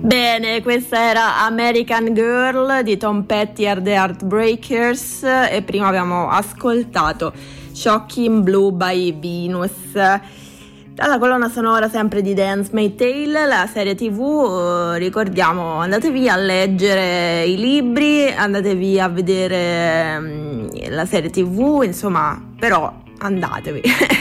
Bene, questa era American Girl di Tom Petty and the Heartbreakers e prima abbiamo ascoltato Shocking Blue by Venus. Dalla colonna sonora sempre di The Handmaid's Tale, la serie TV, ricordiamo, andatevi a leggere i libri, andatevi a vedere la serie TV, insomma, però andatevi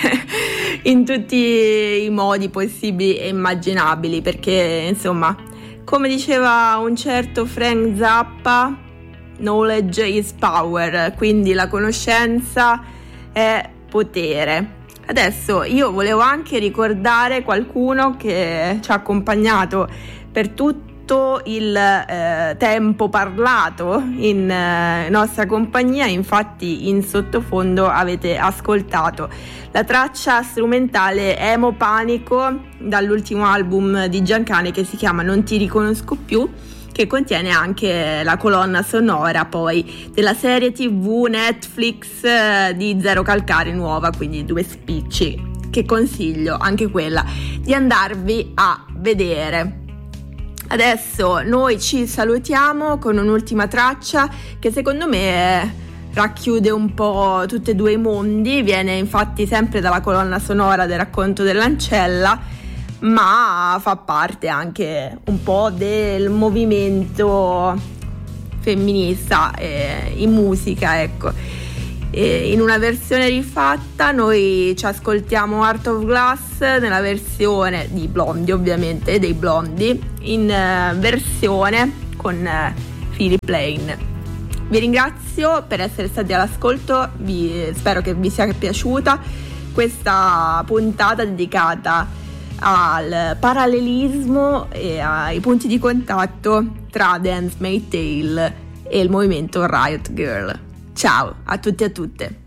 in tutti i modi possibili e immaginabili, perché insomma, come diceva un certo Frank Zappa, knowledge is power, quindi la conoscenza è potere. Adesso io volevo anche ricordare qualcuno che ci ha accompagnato per tutto il tempo parlato in nostra compagnia. Infatti in sottofondo avete ascoltato la traccia strumentale Emo Panico dall'ultimo album di Giancane che si chiama Non ti riconosco più, che contiene anche la colonna sonora poi della serie TV Netflix di Zero Calcare nuova, quindi 2 spicci, che consiglio anche quella di andarvi a vedere. Adesso noi ci salutiamo con un'ultima traccia che secondo me racchiude un po' tutti e 2 i mondi, viene infatti sempre dalla colonna sonora del Racconto dell'Ancella, ma fa parte anche un po' del movimento femminista in musica, ecco. In una versione rifatta noi ci ascoltiamo Heart of Glass nella versione di Blondie, ovviamente, dei Blondie, in versione con Philip Lane. Vi ringrazio per essere stati all'ascolto, spero che vi sia piaciuta questa puntata dedicata al parallelismo e ai punti di contatto tra The Handmaid's Tale e il movimento Riot Girl. Ciao a tutti e a tutte.